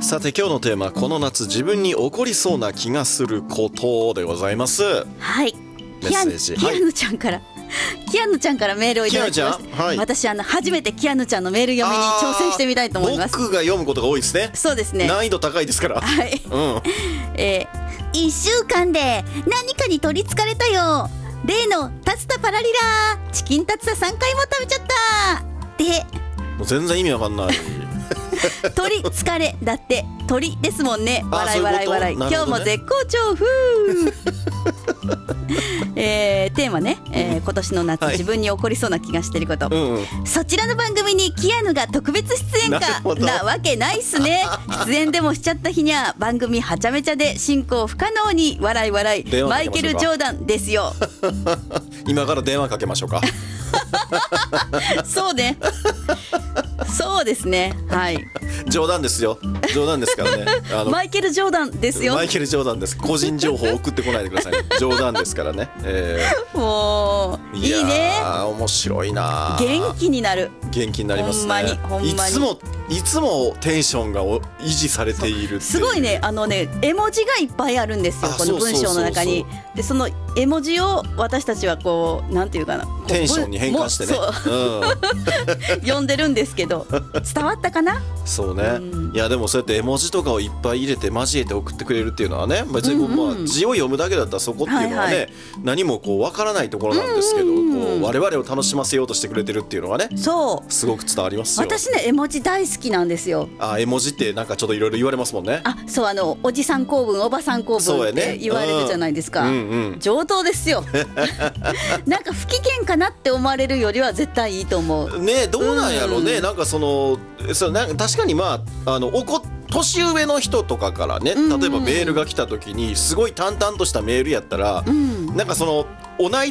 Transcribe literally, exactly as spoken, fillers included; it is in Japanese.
さて今日のテーマ、この夏自分に起こりそうな気がすることでございます。 はい、 メッセージ、 キアヌちゃんから、はい、キアヌちゃんからメールをいただきました、はい、私あの初めてキアヌちゃんのメール読みに挑戦してみたいと思います。 僕が読むことが多いですね。 そうですね、 難易度高いですから。 はい、 うん、 えー、いっしゅうかんで何かに取りつかれたよ。例のタツタパラリラー、チキンタツタさんかいも食べちゃったで、 もう全然意味わかんない鳥疲れだって鳥ですもんね。笑い笑い笑い、ね、今日も絶好調ふーえー、テーマね、えー、今年の夏、はい、自分に起こりそうな気がしてること、うんうん、そちらの番組にキアヌが特別出演か な, なわけないっすね。出演でもしちゃった日には番組はちゃめちゃで進行不可能に笑い笑い、マイケル・ジョーダンですよ今から電話かけましょうかそうねそうですね、はい、 冗談ですよ、冗談ですからね。あのマイケル・ジョーダンですよ。 マイケル・ジョーダンです。個人情報送ってこないでください、ね、冗談ですからね、えー、 もういいね。 いや面白いな。 元気になる。 元気になりますね。 ほんまにほんまに。 いつもいつもテンションが維持されているっていう。 すごいね、あのね絵文字がいっぱいあるんですよ、この文章の中に。でその絵文字を私たちはこうなんていうかな、 テンションに変換してね、 うん、読んでるんですけど伝わったかな。 そうね、うん、いやでもそうやって絵文字とかをいっぱい入れて交えて送ってくれるっていうのはね、別にこう、まあ、字を読むだけだったらそこっていうのはね、はいはい、何もこう分からないところなんですけど、こう我々を楽しませようとしてくれてるっていうのがね、そうすごく伝わりますよ。 私ね絵文字大好きなんですよ。 あ、絵文字ってなんかちょっといろいろ言われますもんね。 あ、そう、あのおじさん公文おばさん公文って言われるじゃないですか、 うんうんうん、 上等ですよなんか不機嫌かなって思われるよりは絶対いいと思うね。どうなんやろうね、うん、なんかそのそなんか確かにまああの怒っ年上の人とかからね、例えばメールが来た時にすごい淡々としたメールやったら、うん、なんかその同い